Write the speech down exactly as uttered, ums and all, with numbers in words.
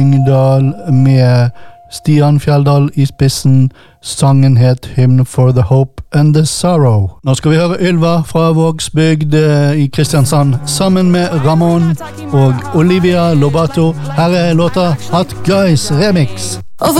Lyngdal med Stian Fjelldal i spissen. Sangen het Hymn for the Hope and the Sorrow. Nå skal vi høre Ylva fra Vågsbygd i Kristiansand sammen med Ramón og Olivia Lobato. Her er låta Hot Guys Remix.